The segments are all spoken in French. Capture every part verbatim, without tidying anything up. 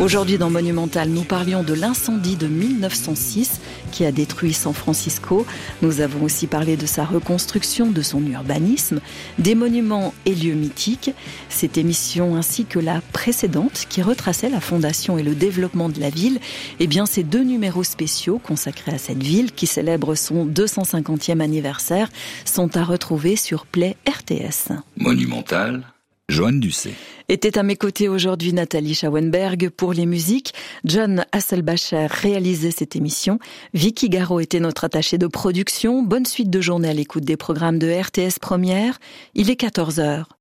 Aujourd'hui dans Monumental, nous parlions de l'incendie de mille neuf cent six qui a détruit San Francisco. Nous avons aussi parlé de sa reconstruction, de son urbanisme, des monuments et lieux mythiques. Cette émission ainsi que la précédente qui retraçait la fondation et le développement de la ville, eh bien ces deux numéros spéciaux consacrés à cette ville qui célèbre son deux cent cinquantième anniversaire sont à retrouver sur Play R T S. Monumental, Joanne Ducé. Était à mes côtés aujourd'hui Nathalie Schauenberg pour les musiques. John Hasselbacher réalisait cette émission. Vicky Garot était notre attachée de production. Bonne suite de journée à l'écoute des programmes de R T S Première. Il est quatorze heures.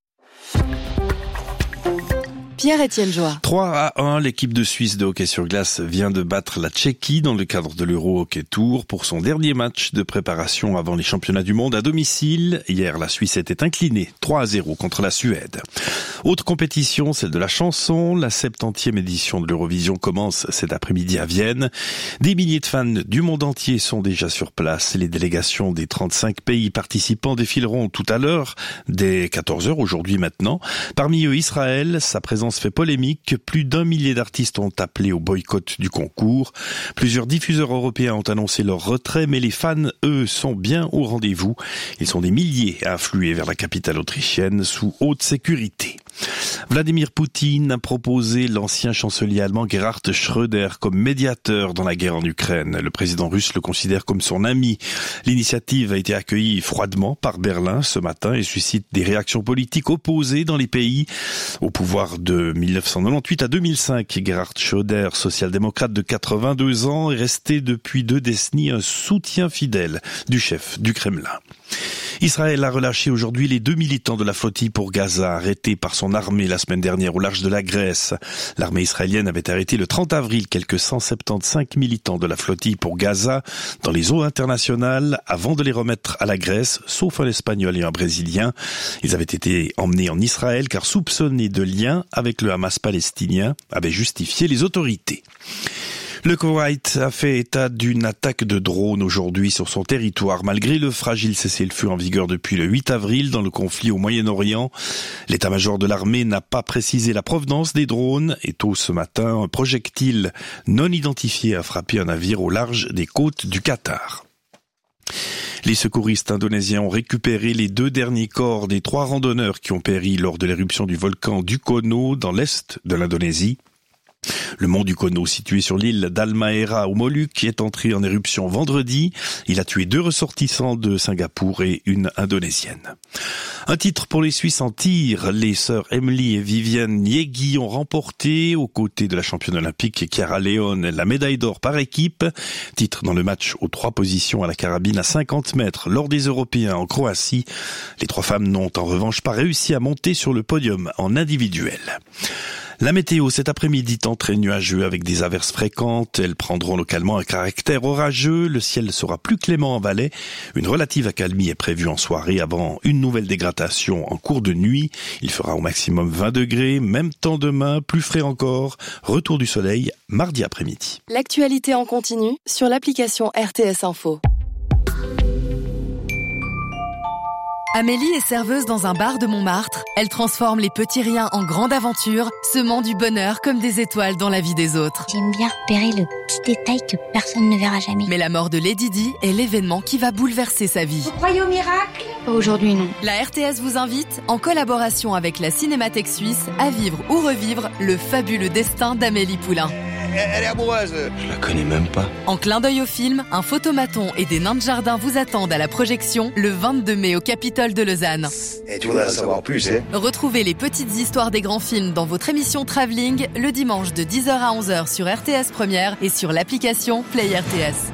Pierre-Étienne Joie. trois à un, l'équipe de Suisse de hockey sur glace vient de battre la Tchéquie dans le cadre de l'Euro Hockey Tour pour son dernier match de préparation avant les championnats du monde à domicile. Hier, la Suisse était inclinée trois à zéro contre la Suède. Autre compétition, celle de la chanson. La septantième édition de l'Eurovision commence cet après-midi à Vienne. Des milliers de fans du monde entier sont déjà sur place. Les délégations des trente-cinq pays participants défileront tout à l'heure, dès quatorze heures aujourd'hui maintenant. Parmi eux, Israël, sa présence fait polémique. Plus d'un millier d'artistes ont appelé au boycott du concours. Plusieurs diffuseurs européens ont annoncé leur retrait, mais les fans, eux, sont bien au rendez-vous. Ils sont des milliers à affluer vers la capitale autrichienne sous haute sécurité. Vladimir Poutine a proposé l'ancien chancelier allemand Gerhard Schröder comme médiateur dans la guerre en Ukraine. Le président russe le considère comme son ami. L'initiative a été accueillie froidement par Berlin ce matin et suscite des réactions politiques opposées dans les pays. Au pouvoir de mille neuf cent quatre-vingt-dix-huit à deux mille cinq, Gerhard Schröder, social-démocrate de quatre-vingt-deux ans, est resté depuis deux décennies un soutien fidèle du chef du Kremlin. Israël a relâché aujourd'hui les deux militants de la flottille pour Gaza, arrêtés par son armée la semaine dernière au large de la Grèce. L'armée israélienne avait arrêté le trente avril quelques cent soixante-quinze militants de la flottille pour Gaza dans les eaux internationales avant de les remettre à la Grèce, sauf un Espagnol et un Brésilien. Ils avaient été emmenés en Israël car soupçonnés de liens avec le Hamas palestinien, avaient justifié les autorités. Le Koweït a fait état d'une attaque de drone aujourd'hui sur son territoire, malgré le fragile cessez-le-feu en vigueur depuis le huit avril dans le conflit au Moyen-Orient. L'état-major de l'armée n'a pas précisé la provenance des drones et tôt ce matin, un projectile non identifié a frappé un navire au large des côtes du Qatar. Les secouristes indonésiens ont récupéré les deux derniers corps des trois randonneurs qui ont péri lors de l'éruption du volcan Dukono dans l'est de l'Indonésie. Le mont Dukono, situé sur l'île d'Halmahera aux Moluques, est entré en éruption vendredi. Il a tué deux ressortissants de Singapour et une indonésienne. Un titre pour les Suisses en tir. Les sœurs Emily et Viviane Yegui ont remporté, aux côtés de la championne olympique Chiara Leone, la médaille d'or par équipe. Titre dans le match aux trois positions à la carabine à cinquante mètres lors des Européens en Croatie. Les trois femmes n'ont en revanche pas réussi à monter sur le podium en individuel. La météo cet après-midi tend très nuageux avec des averses fréquentes. Elles prendront localement un caractère orageux. Le ciel sera plus clément en Valais. Une relative accalmie est prévue en soirée avant une nouvelle dégradation en cours de nuit. Il fera au maximum vingt degrés. Même temps demain, plus frais encore. Retour du soleil mardi après-midi. L'actualité en continu sur l'application R T S Info. Amélie est serveuse dans un bar de Montmartre. Elle transforme les petits riens en grandes aventures, semant du bonheur comme des étoiles dans la vie des autres. J'aime bien repérer le petit détail que personne ne verra jamais. Mais la mort de Lady Di est l'événement qui va bouleverser sa vie. Vous croyez au miracle ? Pas aujourd'hui, non. La R T S vous invite, en collaboration avec la Cinémathèque suisse, à vivre ou revivre le fabuleux destin d'Amélie Poulain. Elle est amoureuse. Je la connais même pas. En clin d'œil au film, un photomaton et des nains de jardin vous attendent à la projection le vingt-deux mai au Capitole de Lausanne. Et tu voudrais en savoir plus, hein ? Retrouvez les petites histoires des grands films dans votre émission Travelling le dimanche de dix heures à onze heures sur R T S Première et sur l'application Play R T S.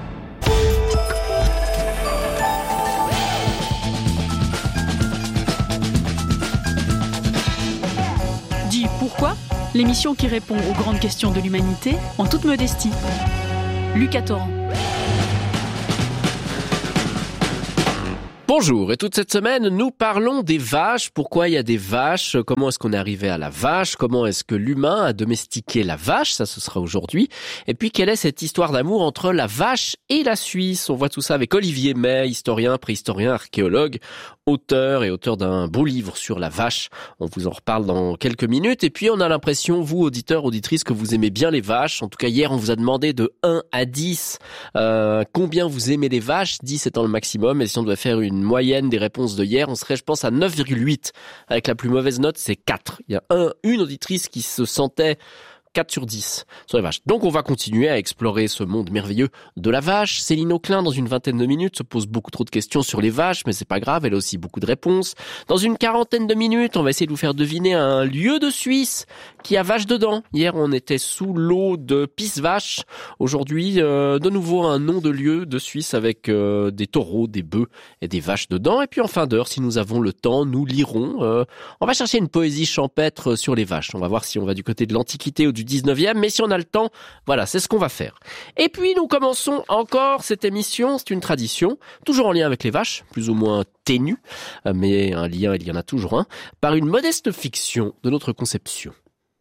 Dis pourquoi ? L'émission qui répond aux grandes questions de l'humanité en toute modestie. Lucas Torrent. Bonjour, et toute cette semaine, nous parlons des vaches. Pourquoi il y a des vaches? Comment est-ce qu'on est arrivé à la vache? Comment est-ce que l'humain a domestiqué la vache? Ça, ce sera aujourd'hui. Et puis, quelle est cette histoire d'amour entre la vache et la Suisse? On voit tout ça avec Olivier May, historien, préhistorien, archéologue, auteur et auteur d'un beau livre sur la vache. On vous en reparle dans quelques minutes. Et puis, on a l'impression, vous, auditeurs, auditrices, que vous aimez bien les vaches. En tout cas, hier, on vous a demandé de un à dix euh, combien vous aimez les vaches, dix étant le maximum. Et si on devait faire une moyenne des réponses de hier, on serait, je pense, à neuf virgule huit. Avec la plus mauvaise note, c'est quatre. Il y a un, une auditrice qui se sentait quatre sur dix sur les vaches. Donc on va continuer à explorer ce monde merveilleux de la vache. Céline Auclin, dans une vingtaine de minutes, se pose beaucoup trop de questions sur les vaches, mais c'est pas grave, elle a aussi beaucoup de réponses. Dans une quarantaine de minutes, on va essayer de vous faire deviner un lieu de Suisse qui a vache dedans. Hier, on était sous l'eau de Pisse-Vache. Aujourd'hui, euh, de nouveau, un nom de lieu de Suisse avec euh, des taureaux, des bœufs et des vaches dedans. Et puis en fin d'heure, si nous avons le temps, nous lirons. Euh, on va chercher une poésie champêtre sur les vaches. On va voir si on va du côté de l'Antiquité ou du dix-neuvième, mais si on a le temps, voilà, c'est ce qu'on va faire. Et puis nous commençons encore cette émission, c'est une tradition, toujours en lien avec les vaches, plus ou moins ténue, mais un lien, il y en a toujours un, par une modeste fiction de notre conception.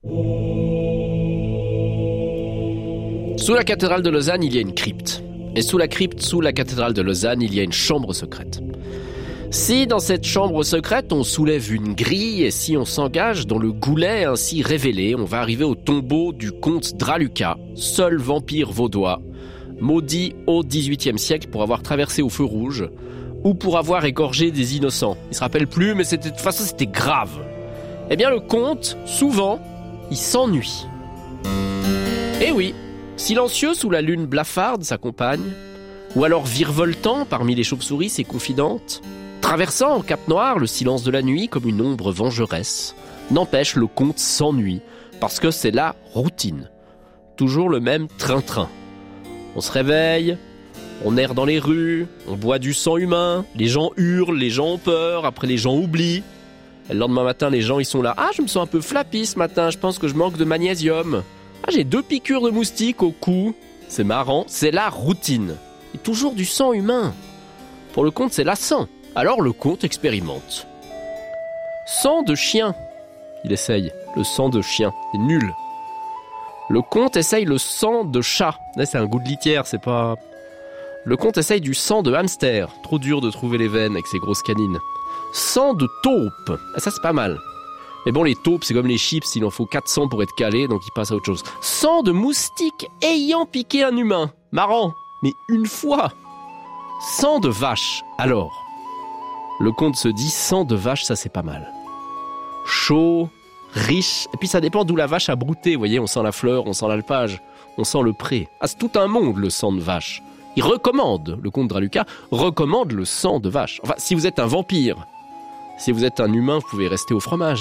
Sous la cathédrale de Lausanne, il y a une crypte. Et sous la crypte, sous la cathédrale de Lausanne, il y a une chambre secrète. Si dans cette chambre secrète on soulève une grille et si on s'engage dans le goulet ainsi révélé, on va arriver au tombeau du comte Draluca, seul vampire vaudois, maudit au dix-huitième siècle pour avoir traversé au feu rouge ou pour avoir égorgé des innocents. Il se rappelle plus, mais c'était, de toute façon c'était grave. Eh bien le comte, souvent, il s'ennuie. Eh oui, silencieux sous la lune blafarde, sa compagne, ou alors virevoltant parmi les chauves-souris, ses confidentes, traversant en cap noir le silence de la nuit comme une ombre vengeresse, n'empêche le comte s'ennuie, parce que c'est la routine. Toujours le même train-train. On se réveille, on erre dans les rues, on boit du sang humain, les gens hurlent, les gens ont peur, après les gens oublient. Et le lendemain matin, les gens ils sont là, « Ah, je me sens un peu flappy ce matin, je pense que je manque de magnésium. Ah, j'ai deux piqûres de moustiques au cou. » C'est marrant, c'est la routine. Et toujours du sang humain. Pour le comte, c'est lassant. Alors le comte expérimente. Sang de chien. Il essaye. Le sang de chien. C'est nul. Le comte essaye le sang de chat. Là, c'est un goût de litière, c'est pas... Le comte essaye du sang de hamster. Trop dur de trouver les veines avec ses grosses canines. Sang de taupe. Ah, ça, c'est pas mal. Mais bon, les taupes, c'est comme les chips. Il en faut quatre cents pour être calé, donc il passe à autre chose. Sang de moustique ayant piqué un humain. Marrant. Mais une fois. Sang de vache. Alors... Le comte se dit, sang de vache, ça c'est pas mal. Chaud, riche, et puis ça dépend d'où la vache a brouté, vous voyez, on sent la fleur, on sent l'alpage, on sent le pré. Ah, c'est tout un monde, le sang de vache. Il recommande, le comte Draluca, recommande le sang de vache. Enfin, si vous êtes un vampire, si vous êtes un humain, vous pouvez rester au fromage.